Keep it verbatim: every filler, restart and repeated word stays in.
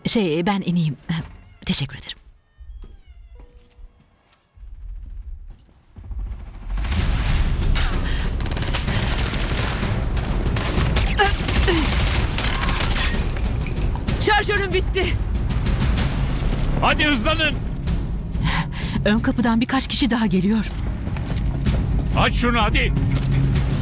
Şey, ben ineyim. Teşekkür ederim. Şarjörüm bitti. Hadi hızlanın. Ön kapıdan birkaç kişi daha geliyor. Aç şunu hadi.